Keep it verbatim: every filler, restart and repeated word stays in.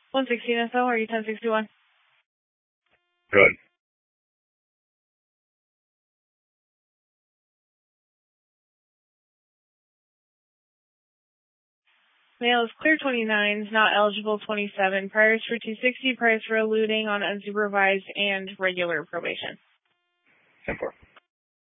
one sixteen S O, are you ten sixty-one? Good. Male is clear twenty-nines, not eligible twenty-seven. Priors for two sixty, priors for eluding on unsupervised and regular probation. ten four.